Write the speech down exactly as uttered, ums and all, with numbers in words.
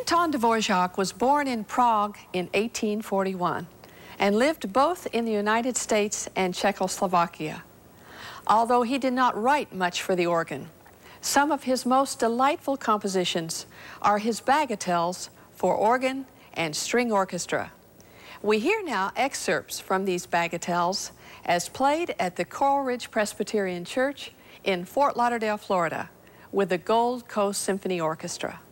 Anton Dvorak was born in Prague in eighteen forty-one and lived both in the United States and Czechoslovakia. Although he did not write much for the organ, some of his most delightful compositions are his bagatelles for organ and string orchestra. We hear now excerpts from these bagatelles as played at the Coral Ridge Presbyterian Church in Fort Lauderdale, Florida, with the Gold Coast Symphony Orchestra.